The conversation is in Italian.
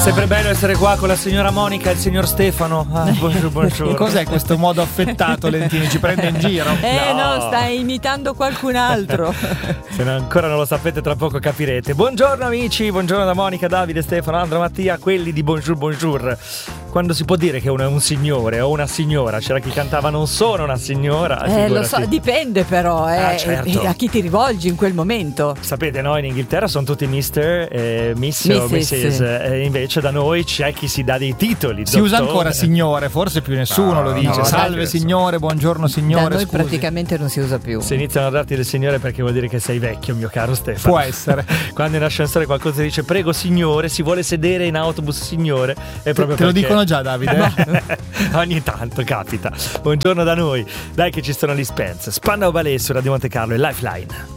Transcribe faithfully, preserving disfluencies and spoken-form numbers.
sempre bello essere qua con la signora Monica e il signor Stefano. Ah, buongiorno, buongiorno. Cos'è questo modo affettato, Lentini? Ci prende in giro? Eh no, No. stai imitando qualcun altro. Se non- ancora non lo sapete, tra poco capirete. Buongiorno amici, buongiorno da Monica, Davide, Stefano, Andro, Mattia, quelli di Bonjour Bonjour. Quando si può dire che uno è un signore o una signora? C'era chi cantava non sono una signora. Eh, lo figurati. so, dipende però, eh, Ah, certo. e a chi ti rivolgi in quel momento. Sapete, no, in Inghilterra sono tutti mister, eh, miss o missus. missus, e invece da noi c'è chi si dà dei titoli. Si usa dottore. ancora signore, forse più nessuno No, lo dice. no, Salve dai, signore, buongiorno Da signore. noi scusi. praticamente non si usa più. Se iniziano a darti del signore perché vuol dire che sei vecchio, mio caro Stefano. Può essere. Quando in ascensore qualcosa dice prego signore, si vuole sedere in autobus signore, è proprio Te lo perché- dicono già, Davide? Ogni tanto capita. Buongiorno da noi. Dai che ci sono gli Spence. Spandau Ballet su Radio Monte Carlo e Lifeline.